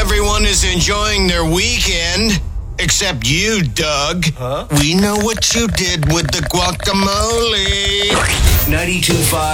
everyone is enjoying their weekend. Except you, Doug. Huh? We know what you did with the guacamole. 92.5